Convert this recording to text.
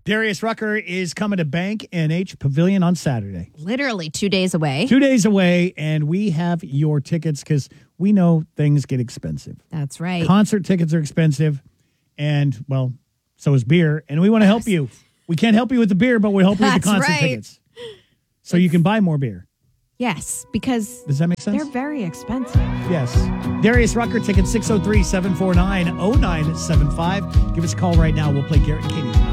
Darius Rucker is coming to Bank NH Pavilion on Saturday. Literally 2 days away. 2 days away, and we have your tickets because we know things get expensive. That's right. Concert tickets are expensive, and, well, so is beer, and we want to help you. We can't help you with the beer, but we'll help you with the concert tickets. So you can buy more beer. Yes, because Does that make sense? they're very expensive. Yes. Darius Rucker, ticket 603-749-0975. Give us a call right now. We'll play Garrett and Katie's